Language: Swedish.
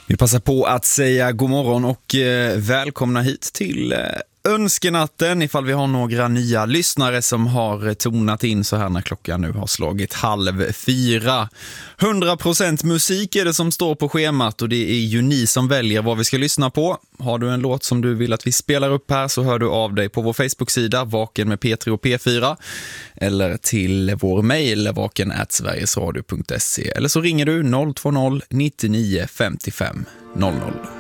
Vi passar på att säga god morgon och välkomna hit till Önskenatten, ifall vi har några nya lyssnare som har tonat in så här när klockan nu har slagit 3:30. 100% musik är det som står på schemat och det är ju ni som väljer vad vi ska lyssna på. Har du en låt som du vill att vi spelar upp här så hör du av dig på vår Facebook-sida Vaken med P3 och P4 eller till vår mejl vaken@sverigesradio.se eller så ringer du 020 99 55 00.